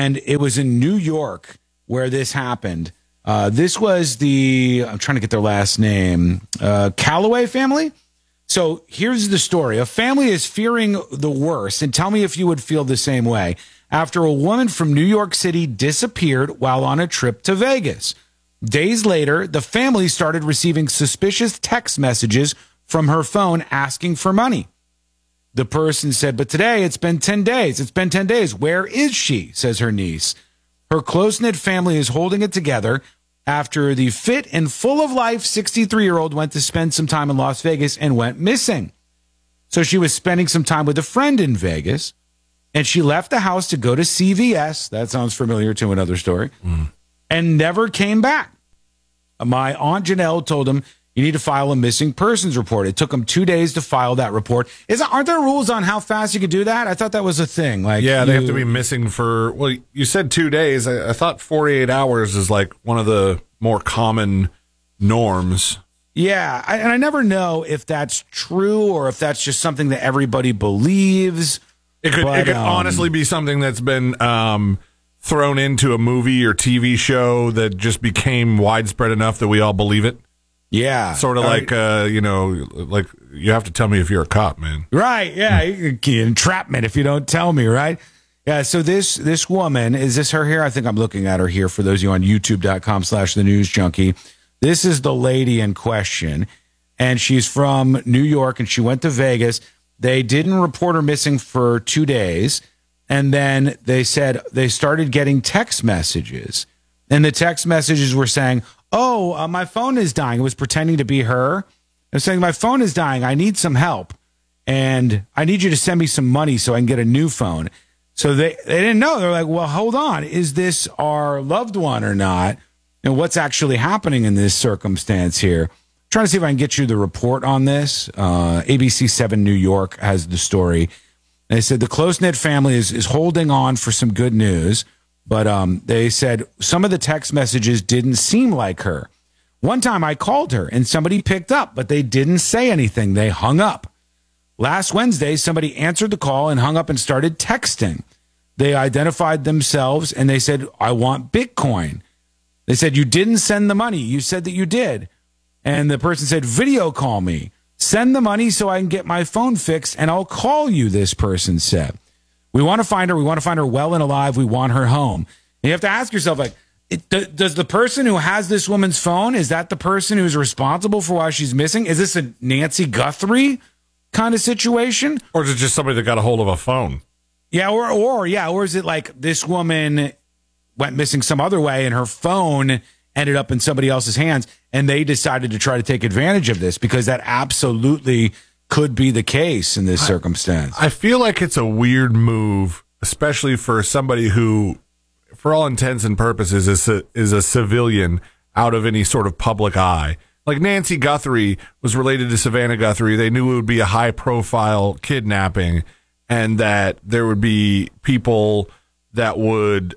And it was in New York where this happened. This was I'm trying to get their last name, Calloway family. So here's the story. A family is fearing the worst, and tell me if you would feel the same way, after a woman from New York City disappeared while on a trip to Vegas. Days later, the family started receiving suspicious text messages from her phone asking for money. The person said, but today it's been 10 days. It's been 10 days. Where is she? Says her niece. Her close-knit family is holding it together after the fit and full of life 63-year-old went to spend some time in Las Vegas and went missing. So she was spending some time with a friend in Vegas, and she left the house to go to CVS. That sounds familiar to another story. And never came back. My Aunt Janelle told him, you need to file a missing persons report. It took him 2 days to file that report. Aren't there rules on how fast you could do that? I thought that was a thing. Like, yeah, they have to be missing for, well, you said 2 days. I thought 48 hours is like one of the more common norms. Yeah, and I never know if that's true or if that's just something that everybody believes. It could honestly be something that's been thrown into a movie or TV show that just became widespread enough that we all believe it. Yeah. Sort of like, like you have to tell me if you're a cop, man. Right. Yeah. Entrapment if you don't tell me, right? Yeah. So this woman, is this her here? I think I'm looking at her here for those of you on youtube.com/thenewsjunkie. This is the lady in question, and she's from New York, and she went to Vegas. They didn't report her missing for 2 days, and then they said they started getting text messages, and the text messages were saying, oh, my phone is dying. It was pretending to be her. It was saying, my phone is dying. I need some help. And I need you to send me some money so I can get a new phone. So they didn't know. They're like, well, hold on. Is this our loved one or not? And what's actually happening in this circumstance here? I'm trying to see if I can get you the report on this. ABC 7 New York has the story. And they said the close-knit family is holding on for some good news. But they said some of the text messages didn't seem like her. One time I called her and somebody picked up, but they didn't say anything. They hung up. Last Wednesday, somebody answered the call and hung up and started texting. They identified themselves and they said, I want Bitcoin. They said, you didn't send the money. You said that you did. And the person said, video call me. Send the money so I can get my phone fixed and I'll call you, this person said. We want to find her. We want to find her well and alive. We want her home. And you have to ask yourself, like, does the person who has this woman's phone, is that the person who's responsible for why she's missing? Is this a Nancy Guthrie kind of situation? Or is it just somebody that got a hold of a phone? Yeah, or is it like this woman went missing some other way and her phone ended up in somebody else's hands and they decided to try to take advantage of this, because that absolutely could be the case in this circumstance. I feel like it's a weird move, especially for somebody who, for all intents and purposes, is a civilian out of any sort of public eye. Like Nancy Guthrie was related to Savannah Guthrie. They knew it would be a high-profile kidnapping and that there would be people that would,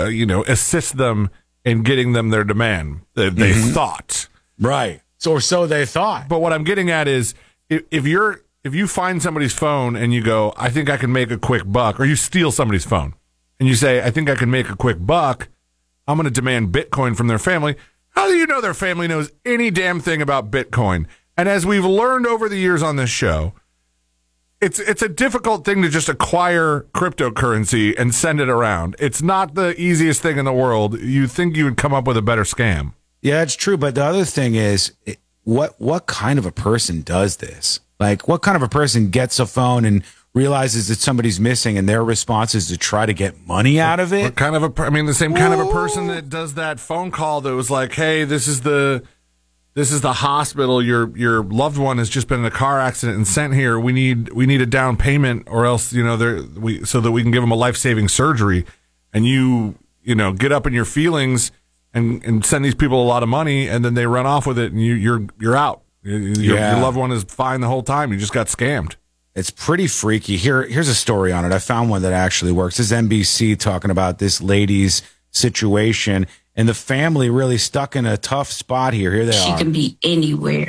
assist them in getting them their demand. They thought. Right. So they thought. But what I'm getting at is, if you find somebody's phone and you go, I think I can make a quick buck, or you steal somebody's phone and you say, I think I can make a quick buck, I'm going to demand Bitcoin from their family. How do you know their family knows any damn thing about Bitcoin? And as we've learned over the years on this show, it's a difficult thing to just acquire cryptocurrency and send it around. It's not the easiest thing in the world. You think you would come up with a better scam. Yeah, that's true. But the other thing is, what kind of a person does this? Like, what kind of a person gets a phone and realizes that somebody's missing and their response is to try to get money out of it? What kind of the same kind of a person that does that phone call that was like, hey, this is the hospital. Your loved one has just been in a car accident and sent here. We need a down payment, or else, so that we can give them a life-saving surgery. And you get up in your feelings and send these people a lot of money, and then they run off with it, and you're out. Your loved one is fine the whole time. You just got scammed. It's pretty freaky. Here's a story on it. I found one that actually works. This is NBC talking about this lady's situation, and the family really stuck in a tough spot here. Here they are. She can be anywhere.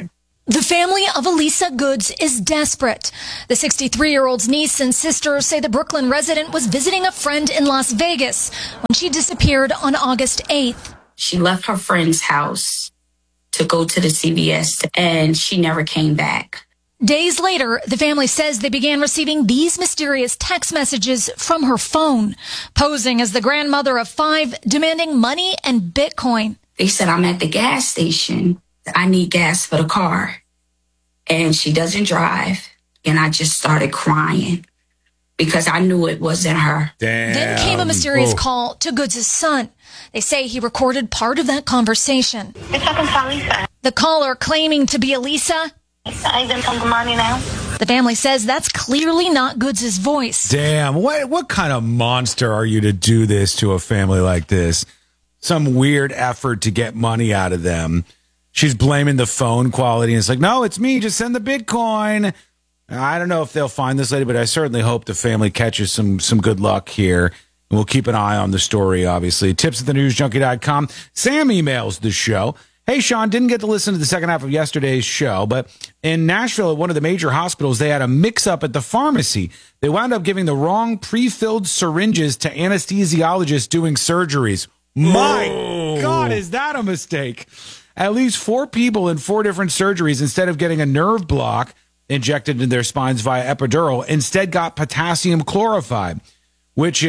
The family of Elisa Goods is desperate. The 63-year-old's niece and sister say the Brooklyn resident was visiting a friend in Las Vegas when she disappeared on August 8th. She left her friend's house to go to the CVS, and she never came back. Days later, the family says they began receiving these mysterious text messages from her phone, posing as the grandmother of 5, demanding money and Bitcoin. They said, I'm at the gas station. I need gas for the car. And she doesn't drive. And I just started crying because I knew it wasn't her. Damn. Then came a mysterious call to Goods' son. They say he recorded part of that conversation. You're talking to Elisa. The caller claiming to be Elisa. I even send the money now. The family says that's clearly not Goods' voice. Damn, what kind of monster are you to do this to a family like this? Some weird effort to get money out of them. She's blaming the phone quality, and it's like, no, it's me. Just send the Bitcoin. I don't know if they'll find this lady, but I certainly hope the family catches some good luck here. And we'll keep an eye on the story, obviously. Tips@thenewsjunkie.com. Sam emails the show. Hey, Sean, didn't get to listen to the second half of yesterday's show, but in Nashville, at one of the major hospitals, they had a mix-up at the pharmacy. They wound up giving the wrong pre-filled syringes to anesthesiologists doing surgeries. My God, is that a mistake? At least 4 people in 4 different surgeries, instead of getting a nerve block injected into their spines via epidural, instead got potassium chloride, which,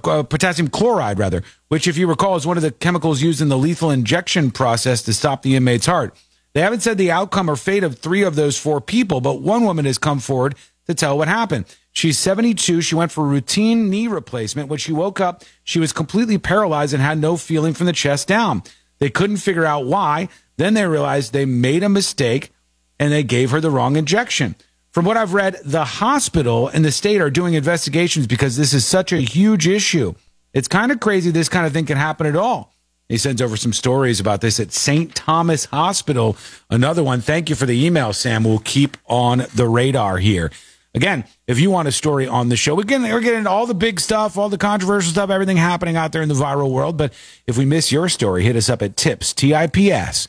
if you recall, is one of the chemicals used in the lethal injection process to stop the inmate's heart. They haven't said the outcome or fate of 3 of those 4 people, but one woman has come forward to tell what happened. She's 72. She went for routine knee replacement. When she woke up, she was completely paralyzed and had no feeling from the chest down. They couldn't figure out why. Then they realized they made a mistake and they gave her the wrong injection. From what I've read, the hospital and the state are doing investigations because this is such a huge issue. It's kind of crazy this kind of thing can happen at all. He sends over some stories about this at St. Thomas Hospital. Another one. Thank you for the email, Sam. We'll keep on the radar here. Again, if you want a story on the show, we're getting into all the big stuff, all the controversial stuff, everything happening out there in the viral world. But if we miss your story, hit us up at tips,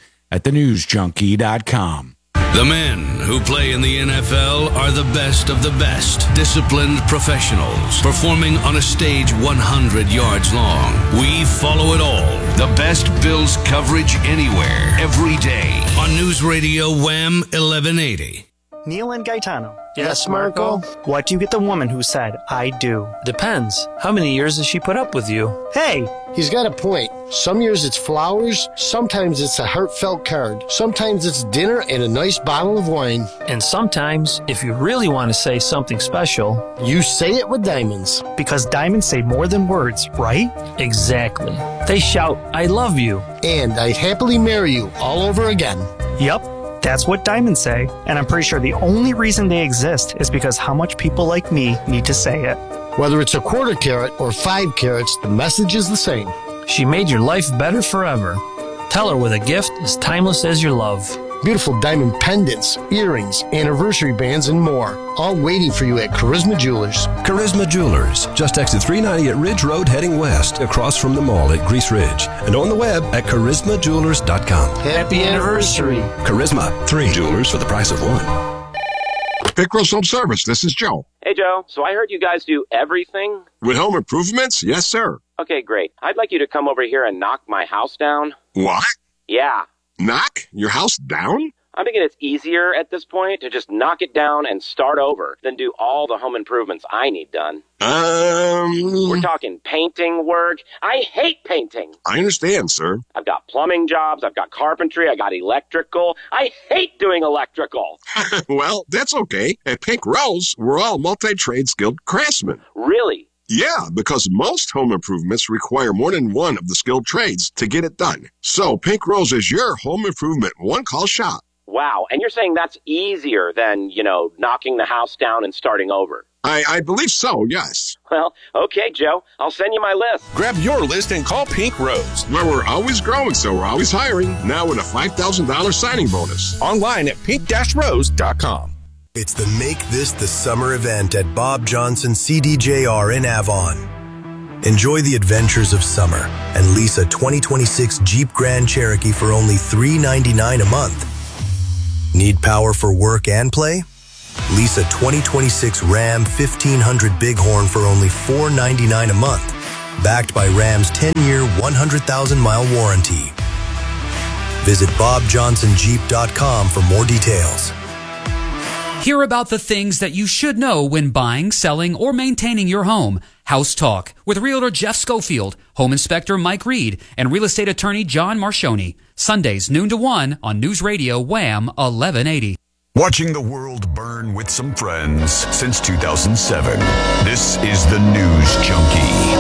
@thenewsjunkie.com. The men who play in the NFL are the best of the best. Disciplined professionals performing on a stage 100 yards long. We follow it all. The best Bills coverage anywhere, every day. On News Radio Wham 1180. Neil and Gaetano. Yes, Marco? What do you get the woman who said, I do? Depends. How many years has she put up with you? Hey! He's got a point. Some years it's flowers, sometimes it's a heartfelt card, sometimes it's dinner and a nice bottle of wine. And sometimes, if you really want to say something special, you say it with diamonds. Because diamonds say more than words, right? Exactly. They shout, I love you. And I'd happily marry you all over again. Yep. That's what diamonds say, and I'm pretty sure the only reason they exist is because how much people like me need to say it. Whether it's a 1/4 carat or 5 carats, the message is the same. She made your life better forever. Tell her with a gift as timeless as your love. Beautiful diamond pendants, earrings, anniversary bands, and more. All waiting for you at Charisma Jewelers. Charisma Jewelers. Just exit 390 at Ridge Road heading west, across from the mall at Grease Ridge. And on the web at charismajewelers.com. Happy anniversary. Charisma. 3 jewelers for the price of 1. Pickrose Home Service. This is Joe. Hey, Joe. So I heard you guys do everything? With home improvements? Yes, sir. Okay, great. I'd like you to come over here and knock my house down. What? Yeah. Knock your house down? I'm thinking it's easier at this point to just knock it down and start over than do all the home improvements I need done. We're talking painting work. I hate painting. I understand, sir. I've got plumbing jobs. I've got carpentry. I got electrical. I hate doing electrical. Well, that's okay. At Pink Rose, we're all multi-trade skilled craftsmen. Really? Yeah, because most home improvements require more than one of the skilled trades to get it done. So Pink Rose is your home improvement one-call shop. Wow, and you're saying that's easier than, knocking the house down and starting over? I believe so, yes. Well, okay, Joe. I'll send you my list. Grab your list and call Pink Rose. Well, we're always growing, so we're always hiring. Now with a $5,000 signing bonus. Online at pink-rose.com. It's the Make This the Summer event at Bob Johnson CDJR in Avon. Enjoy the adventures of summer and lease a 2026 Jeep Grand Cherokee for only $399 a month. Need power for work and play? Lease a 2026 Ram 1500 Bighorn for only $499 a month, backed by Ram's 10-year, 100,000-mile warranty. Visit BobJohnsonJeep.com for more details. Hear about the things that you should know when buying, selling, or maintaining your home. House Talk with Realtor Jeff Schofield, Home Inspector Mike Reed, and Real Estate Attorney John Marchioni. Sundays, noon to 1 on News Radio Wham 1180. Watching the world burn with some friends since 2007. This is the News Junkie.